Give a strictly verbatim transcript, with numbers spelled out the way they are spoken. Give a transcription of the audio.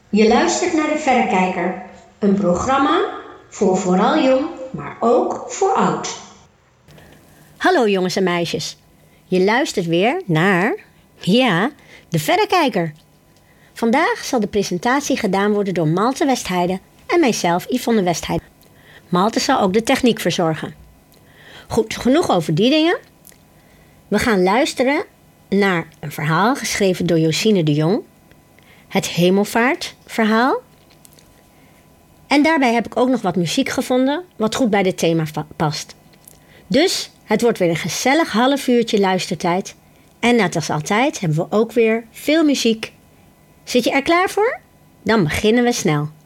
Je luistert naar De Verrekijker, een programma voor vooral jong, maar ook voor oud. Hallo jongens en meisjes. Je luistert weer naar, ja, De Verrekijker. Vandaag zal de presentatie gedaan worden door Malte Westheide en mijzelf, Yvonne Westheide. Malte zal ook de techniek verzorgen. Goed, genoeg over die dingen. We gaan luisteren naar een verhaal geschreven door Josine de Jong. Het hemelvaartverhaal. En daarbij heb ik ook nog wat muziek gevonden, wat goed bij dit thema va- past. Dus het wordt weer een gezellig half uurtje luistertijd. En net als altijd hebben we ook weer veel muziek. Zit je er klaar voor? Dan beginnen we snel.